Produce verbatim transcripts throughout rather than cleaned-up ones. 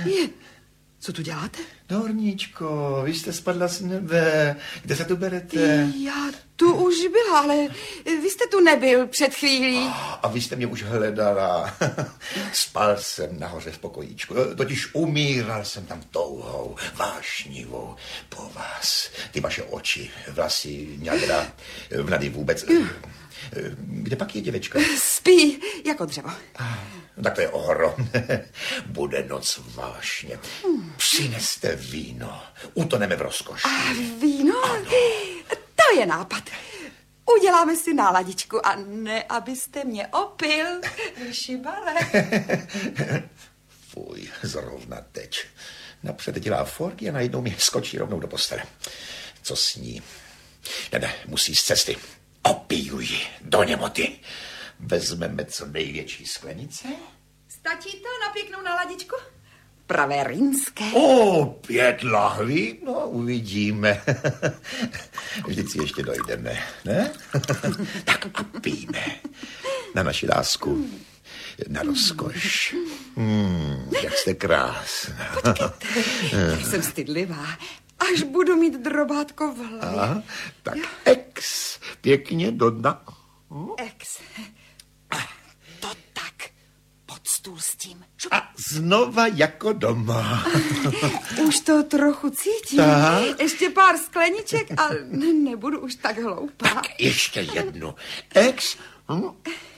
Je, co tu děláte? No, Horníčko, vy jste spadla z nebe. Kde se tu berete? Já tu už byla, ale vy jste tu nebyl před chvílí. A vy jste mě už hledala. Spal jsem nahoře v pokojíčku. Totiž umíral jsem tam touhou, vášnivou po vás. Ty vaše oči, vlasy, ňadra, vnady vůbec. Kde pak je děvečka? Spí jako dřevo. No, tak to je ohromné. Bude noc vášně. Přineste víno. Utoneme v rozkoši. A víno? Ano. To je nápad. Uděláme si náladičku a ne, abyste mě opil, šibale. Fuj, zrovna teď. Napřed dělá forky a najednou mi skočí rovnou do postele. Co s ní? Ne, ne, musí z cesty. Opíjuj do němoty. Vezmeme co největší sklenice. Stačí to na pěknou náladičku? Pravé rýnské. O, pět lahví? No, uvidíme. Vždyť si ještě dojdeme, ne? Tak a pijme. Na naši lásku. Na rozkoš. Hmm, jak jste krásná. Počkejte, já jsem stydlivá. Až budu mít drobátko v hlavě. Aha, tak ex, pěkně do dna. Hm? Ex. To tak. Pod stůl s tím. Šup. A znova jako doma. Už to trochu cítím. Tak. Ještě pár skleniček a nebudu už tak hloupá. Tak ještě jednu. Ex. Hm?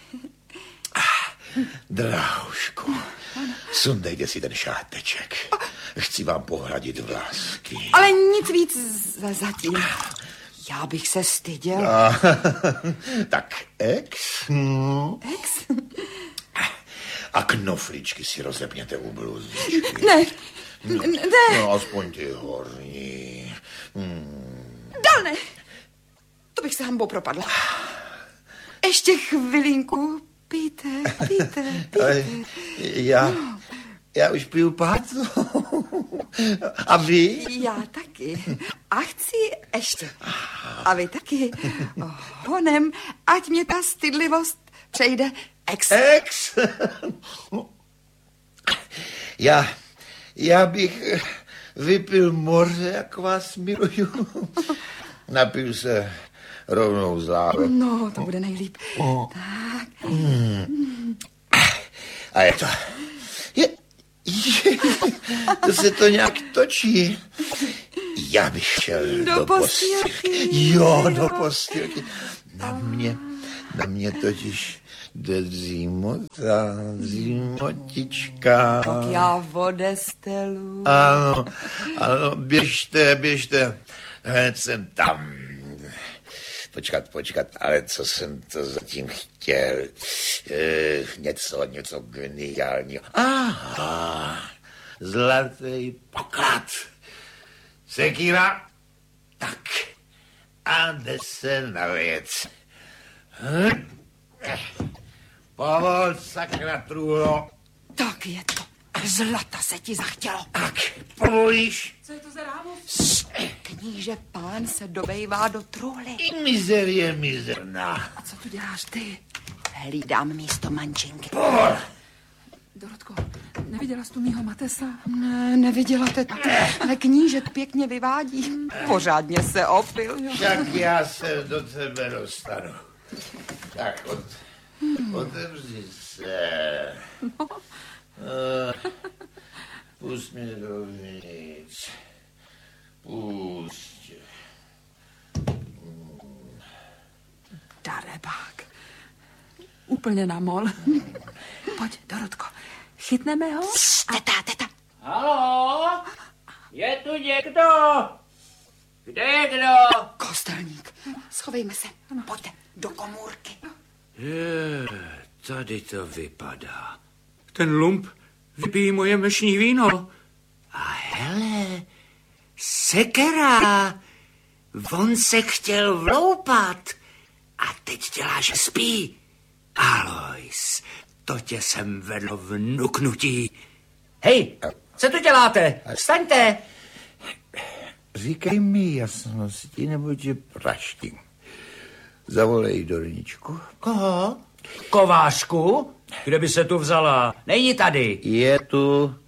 Drahušku, sundejte si ten šáteček. Chci vám pohladit vlásky. Ale nic víc za zatím. Já bych se styděl. A, tak ex. Hm. Ex? A knofličky si rozepněte u bluzičky. Ne, no, ne. No, aspoň ty horní. Hmm. Dál ne. To bych se hambou propadla. Ještě chvilinku. Pijte, pijte, pijte. Já, já už piju pátu. A vy? Já taky. A chci ještě. A vy taky. Honem, ať mě ta stydlivost přejde. Ex. Ex. Já, já bych vypil moře, jak vás miluju. Napiju se rovnou z láve. No, to bude nejlíp. Oh. Tak. Hmm. A je to... Je, je, to se to nějak točí. Já bych šel do, do postýlky. Jo, do postýlky. Na mě, na mě totiž jde dřímota, dřímotička. Tak já odestelu. Ano, ano, běžte, běžte. Hned jsem tam. Počkat, počkat, ale co jsem to zatím chtěl? E, něco, něco geniálního. Aha, zlatý poklad. Sekíra? Tak, a jde se na věc. Hm? Povol, sakra, trůlo. Tak je to. Zlata se ti zachtělo. Tak, povolíš? Co je to za rámus? Kníže pán se dobejvá do truhly. I mizerie mizerná. A co tu děláš ty? Hlídám místo mančinky. Povol. Dorotko, neviděla jsi tu mýho Matesa? Ne, neviděla te, ale knížek pěkně vyvádí. Pořádně se opil. Jo. Tak já se do tebe dostanu. Tak, od, otevři se. No. Uh, pust mě dovnitř. Pust. Darebák. Úplně na mol. Pojď, Dorotko, chytneme ho? Teta, teta. Haló? Je tu někdo? Kde je kdo? Kostelník. Schovejme se. Pojďte do komůrky. Je, tady to vypadá. Ten lump vypíjí moje mešní víno. A hele, sekera. On se chtěl vloupat. A teď dělá, že spí. Alois, to tě jsem vedl vnuknutí. Hej, co tu děláte? Vstaňte. Říkej mi jasnosti, nebo tě praštím. Zavolej Dorničku. Koho? Kovářku? Kde by se tu vzala? Není tady. Je tu,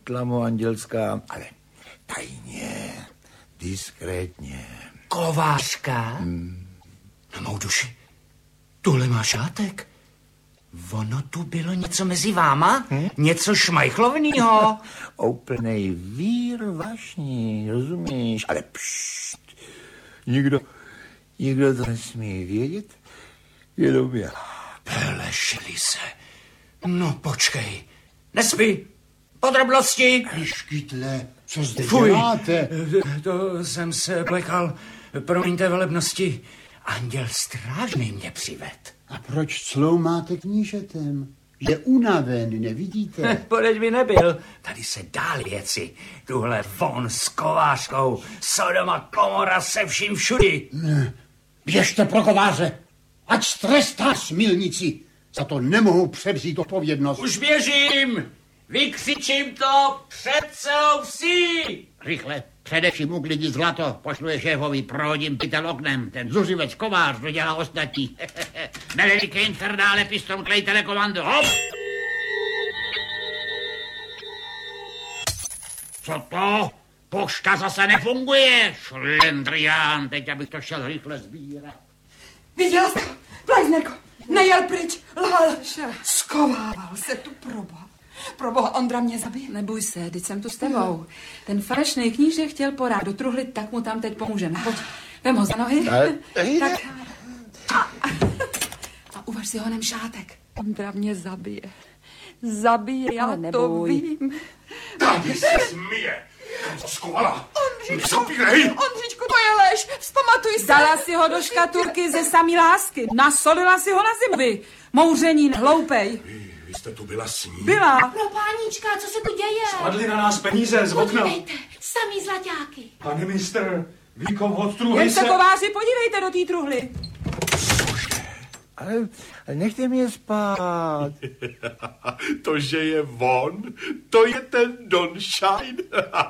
tlamo andělská, ale tajně, diskrétně. Kovářka? Hmm. Na mou duši, tuhle má šátek. Ono tu bylo něco mezi váma? Hmm? Něco šmajchlovnýho? Úplnej vír vašní, rozumíš? Ale pšt, nikdo, nikdo to nesmí vědět, jenom já. Pelešili se. No počkej, nespí. Podrobnosti. Škytle, co zde Fuj, děláte? to jsem se plekal. Promiňte velebnosti. Anděl strážný mě přived. A proč cloumáte knížetem? Je unaven, nevidíte? Podeď by nebyl. Tady se dál věci. Tuhle von s kovářkou. Sodoma komora se vším všudy. Ne, běžte pro kováře. Ať trestá smilnici. Za to nemohu převzít odpovědnost. Už běžím. Vykřičím to před celou vsí. Rychle, především uklidni zlato, pošlu je šéfovi, prohodím pytel oknem, ten zuřivec kovář dodělá ostatní. Melelike infernále, piston, klej, telekomando, hop! Co to? Pošta zase nefunguje, šlendrián, teď abych to šel rychle sbírat. Viděla jsi to? Blajznerko, nejel pryč, lhal, skovával se tu proboha. Proboha, Ondra mě zabije. Neboj se, teď jsem tu s tebou. Ten falešný kníže chtěl porát do truhly, tak mu tam teď pomůžeme. Pojď, vem ho za nohy. Tak. A, a uvaž si honem šátek. Ondra mě zabije. Zabije, já Ale to neboj. vím. Tady se smije. Skovala. Ondříčku, Nezapírej. Ondříčku, to je lež. Vzpamatuj se. Dala si ho do škatulky ze samý lásky. Nasolila si ho na zimu. Mouřenín, hloupej. Vy jste tu byla s ní? Byla. Pro páníčka, co se tu děje? Padly na nás peníze z okna. Podívejte, samý zlaťáky. Pane mistr, výkov od truhy Jen se se... kováři, podívejte do té truhly. Ale, ale nechte mě spát. To, že je von, to je ten Don Shine.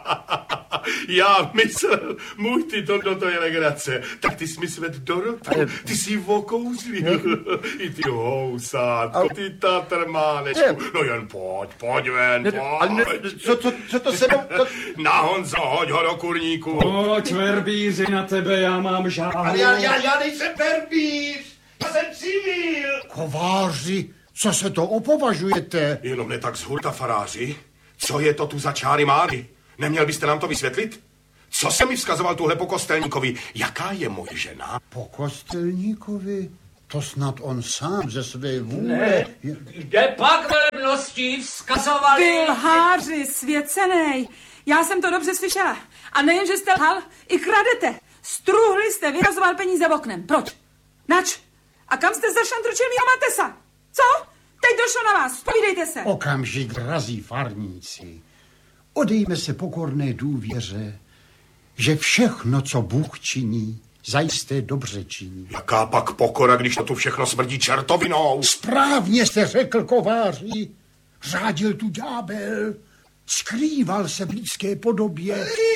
Já myslel, můj ty Dondo, to je legrace. Tak ty jsi mi svět Dorotu, ty jsi ji vokouzlil. I ty housátko, ty tatrmánečku. No jen pojď, pojď ven, pojď. Co, co, co to se mnou... To... Na Honzo, hoď ho do kurníku. Pojď, verbíři, na tebe, já mám žáru. Ale já, já, já nejsem verbíř. Já jsem civil. Kováři, co se to opovažujete? Jenom ne tak z hurta, faráři. Co je to tu za čáry máry? Neměl byste nám to vysvětlit? Co se mi vzkazoval tuhle po kostelníkovi? Jaká je moje žena? Po kostelníkovi? To snad on sám ze své vůle. Je... Kde pak velebnosti vzkazovali? Ty lháři, svěcenej. Já jsem to dobře slyšela. A nejen, že jste lhal, i kradete. Z truhly jste vyrazoval peníze oknem. Proč? Nač? A kam jste zašantročil mýho Matesa? Co? Teď došlo na vás, povídejte se. Okamžik, drazí farníci. Odejme se pokorné důvěře, že všechno, co Bůh činí, zajisté dobře činí. Jaká pak pokora, když to tu všechno smrdí čertovinou? Správně jste řekl, kováři. Řádil tu ďábel. Skrýval se v lidské podobě.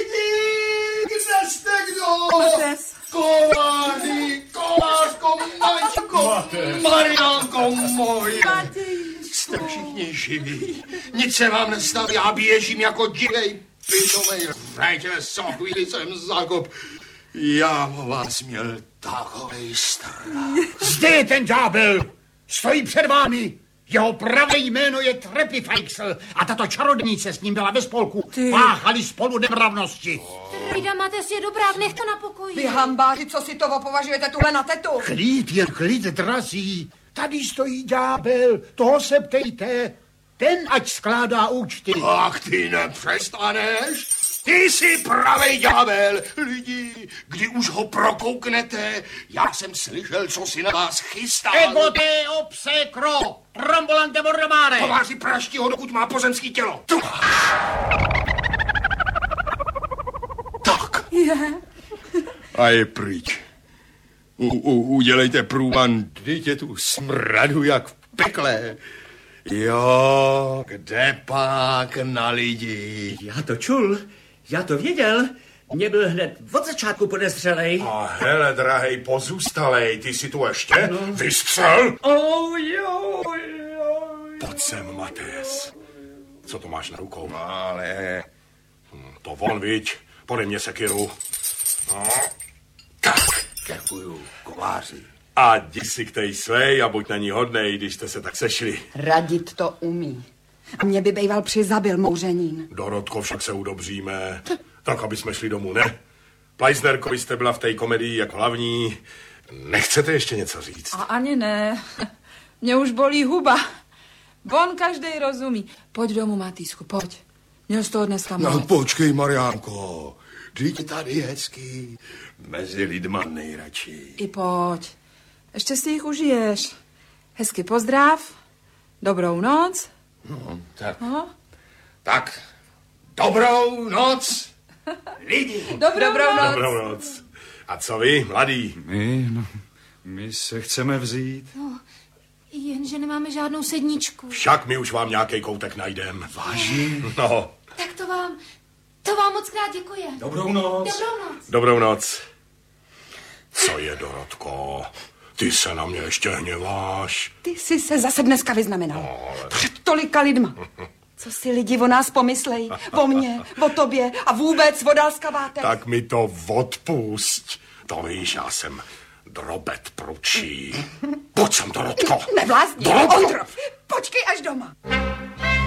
Kde jste kdo? Mates. Kováři, kovářko, mačko, Mariánko moje. Jste všichni živí. Nic se vám nestalo, já běžím jako divej pitomej. Vrajte, co chvíli jsem zakop. Já o vás měl takovej strach. Zde je ten ďábel. Stojí před vámi. Jeho pravé jméno je Trepifejxl a tato čarodnice s ním byla ve spolku. Páchali spolu nemravnosti. Rejda Mates je dobrá, nech to na pokoji. Vy hambáři, co si to opovažujete tuhle na tetu? Klid, jen klid, drazí. Tady stojí ďábel, toho se ptejte. Ten ať skládá účty. Ach, ty nepřestaneš? Ty jsi pravej ďábel. Lidi, kdy už ho prokouknete, já jsem slyšel, co si na vás chystal. Ego te obsekro, trombolante mordomare. Kováři, praští ho, dokud má pozemský tělo. Tu. Tak. Je. A je pryč. U, u, udělejte průvan, dejte tu smradu jak v pekle. Jo, kde pak na lidi? Já to čul, já to věděl. Mě byl hned od začátku podezřelej. A hele, drahej, pozůstalej, ty si tu ještě? No. Vystřel? Oh, jo, jo. Pojď sem, Mates. Co to máš na rukou? No, ale... To von, viď? Podej mě sekiru. No. Tak, děkuju, kováři. A jdi si k tej svej a buď na ní hodnej, když jste se tak sešli. Radit to umí. A mě by bejval přizabil mouřenín. Dorotko, však se udobříme. Tak, aby jsme šli domů, ne? Pleisnerko, vy jste byla v té komedii jako hlavní. Nechcete ještě něco říct? A ani ne. Mě už bolí huba. Von každej rozumí. Pojď domů, Matýsku, pojď. Měl z toho dneska No moc. počkej, Mariánko. Vždyť tady je hezký. Mezi lidma nejradši. I pojď. Ještě si jich užiješ. Hezky pozdrav. Dobrou noc. No, tak. No. Tak, dobrou noc, lidi. Dobrou, Dobrou noc. Dobrou noc. A co vy, mladí? My, no, my se chceme vzít. No, jenže nemáme žádnou sedničku. Však my už vám nějaký koutek najdem. Vážně? No, Tak to vám, to vám moc krát děkuji. Dobrou noc. Dobrou noc. dobrou noc. Co je, Dorotko? Ty se na mě ještě hněváš. Ty jsi se zase dneska vyznamenal. Před tolika lidma. Co si lidi o nás pomyslejí? O mně, o tobě a vůbec o dalskaváte? Tak mi to odpusť. To víš, já jsem drobet pručí. Pojď sem, Dorotko. Nevlastní, Dorotko. Ondro, počkej až doma.